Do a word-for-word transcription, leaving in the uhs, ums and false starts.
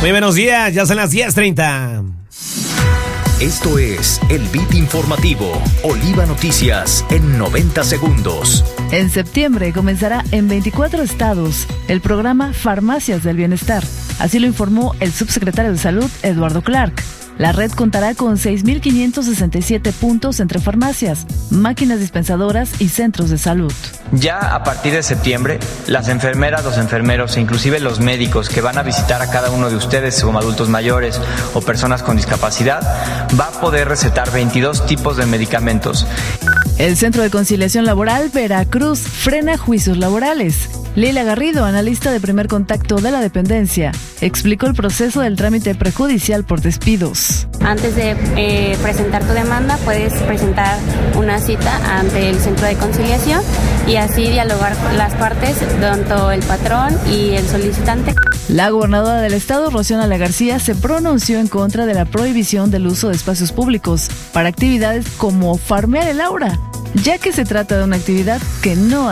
Muy buenos días, ya son las diez treinta. Esto es el Beat Informativo, Oliva Noticias en noventa segundos. En septiembre comenzará en veinticuatro estados el programa Farmacias del Bienestar. Así lo informó el subsecretario de Salud, Eduardo Clark. La red contará con seis mil quinientos sesenta y siete puntos entre farmacias, máquinas dispensadoras y centros de salud. Ya a partir de septiembre, las enfermeras, los enfermeros e inclusive los médicos que van a visitar a cada uno de ustedes como adultos mayores o personas con discapacidad, va a poder recetar veintidós tipos de medicamentos. El Centro de Conciliación Laboral Veracruz frena juicios laborales. Leila Garrido, analista de primer contacto de la dependencia, explicó el proceso del trámite prejudicial por despidos. Antes de eh, presentar tu demanda, puedes presentar una cita ante el Centro de Conciliación y así dialogar con las partes, tanto el patrón y el solicitante. La gobernadora del estado, Rocío Nale García, se pronunció en contra de la prohibición del uso de espacios públicos para actividades como farmear el aura, ya que se trata de una actividad que no